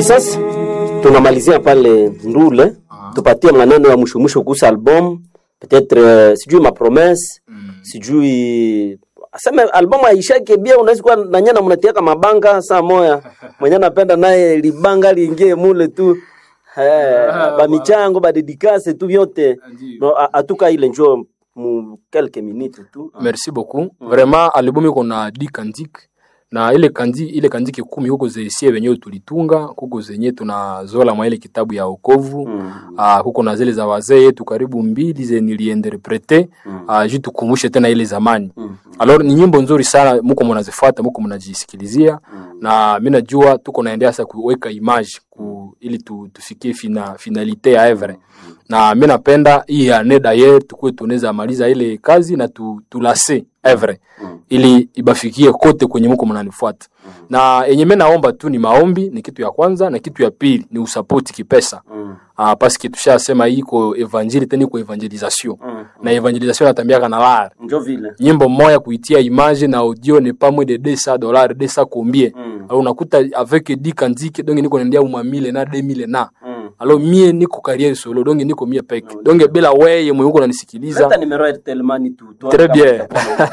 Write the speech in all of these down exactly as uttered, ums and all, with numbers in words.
Puissance tunamalizia pale Ndule, tupatie maneno ya mwisho mwisho kuhusu album, peut-être uh, sijui ma promesse, mm. sijui aseme album aishake bia unaweza kuwa na nyana mnatiaka mabanga saa moya. Mwenye anapenda naye libanga liingie mule tu. Eh, ba michango ba dédicace tu vyote. No, atuka ile njoo mu quelques minutes tu. Merci beaucoup. Mm. Vraiment album iko na dix cantiques. Na ile kandi ile kandiki kumi huko zesie wenyewe tulitunga, huko zenye tunazola mwa ile kitabu ya wokovu, mm. uh, huko na zile za wazee yetu karibu mbili ze niliinterprete, mm. uh, jitu kumushe tena ile zamani. Mm. Alors ni nyimbo nzuri sana mko mnazifuata, mko mnajisikilizia, mm. na mimi najua tuko naendelea sasa kuweka image ku ili tu, tufikie fina finalite ya evre. Mm. Na mimi napenda hii ya neda yetu tukue tunaweza maliza ile kazi na tu tulase evre. Mm. Ili ibafikie kote kwenye mko mnanifuata. Mm. Na yenye mimi naomba tu ni maombi, ni kitu ya kwanza, na kitu ya pili ni usupport kipesa. Mm. Ah, parce que tushasema iko evangeli tena iko evangelisation. Mm. Na evangelisation natambia kana lar. Ndio vile. Nyimbo moja kuitia image na audio ne pas moins de deux cents dollars, deux cents combien. Mm. Alors unakuta avec dix cantiques donc niko ndia uma mille na deux mille na. Mm. Alors mie niko carrière solo donc niko mie peke. Mm. Donc bila wewe mwenye uko unanisikiliza. Hata numero ya Telmani tu. Très bien.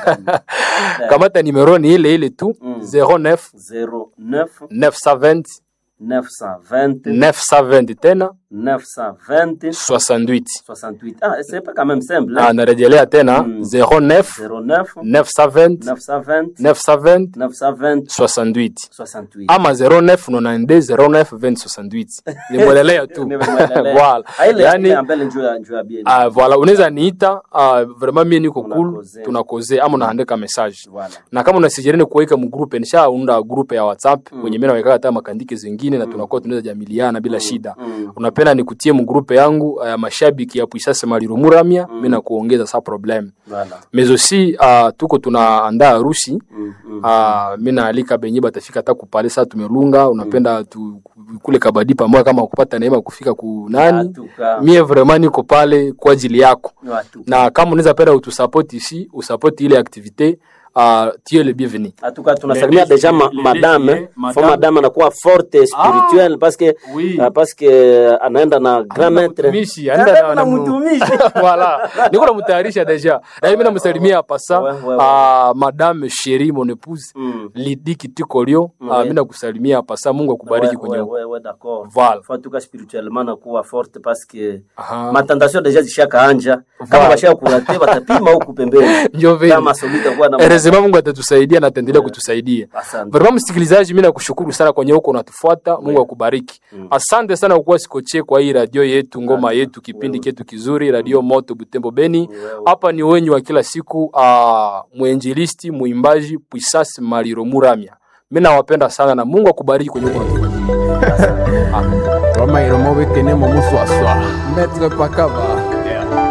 Kamata numero ni ile ile tu. Mm. zéro neuf zéro neuf neuf cent vingt neuf cent vingt neuf cent vingt tena neuf cent vingt soixante-huit soixante-huit. Ah, c'est pas quand même simple. Ah, narejelea tena mm. zéro neuf zéro neuf neuf cent vingt neuf cent vingt neuf cent vingt neuf cent vingt soixante-huit soixante-huit. Ama zéro neuf quatre-vingt-douze zéro neuf vingt soixante-huit. Ni mwelelea tu. Voilà. Yani ambele njoo njoo bien. Ah, voilà, unaweza niita ah, vraiment mimi niko cool, tunakoze ama unaandika message. Voilà. Na kama unasijereni kuweka mu group, nishaunda group ya WhatsApp mm. wenye mimi naweka hata makandike zingine na tunakuwa tunaweza jamiliana bila mm. shida. Mm. Unapenda nikutie mu group yangu ya uh, mashabiki ya Puissance Malirumuramia, mimi mm. na kuongeza sa problem. Voilà. Mais aussi uh, tuko tunaandaa harusi. Mm. Mm. Uh, mimi naalika benye batafika hata kupale saa tumelunga, unapenda mm. tu kule kabadi pamoja kama kupata neema kufika ku nani. Mie vraiment niko pale kwa ajili yako. Watuka. Na kama unaweza penda utusupport ici, usupport ile activité, Uh, tu es le bienvenu. En tout cas, tunasalimia déjà ma, madame, faut madame anakuwa forte spirituelle ah, parce que oui. uh, parce que anaenda na grand maître. Mishi, anaenda na mtumishi. Voilà. Niko namtayarisha déjà. Na mimi namsalimia hapa sasa uh, madame chérie mon épouse mm. Lydie Kitikolio. Mm. Uh, mimi nakusalimia hapa sasa, Mungu akubariki kwenye. Ouais ouais d'accord. Voilà. Faut en tout cas spirituellement anakuwa forte parce que ma tentation déjà zishakaanja. Kama bashaka kurate batapima huko pembeni. Kama solida kwa na Sema Mungu atatusaidia na ataendelea kutusaidia. Vraiment msikilizaji, mimi nakushukuru sana kwa nyoko unatufuata. Mungu akubariki. Mm. Asante sana kwa kuwa sikoche kwa hii radio yetu, ngoma yetu, kipindi chetu kizuri, Radio Moto Butembo Beni. Hapa ni wenyu wa kila siku, uh, muinjilisti, muimbaji Puissance Malirumuramia. Mimi nawapenda sana na Mungu akubariki kwa nyoko unatufuata. Roma iromo bekene mo muswaswa. Maître Pakaba.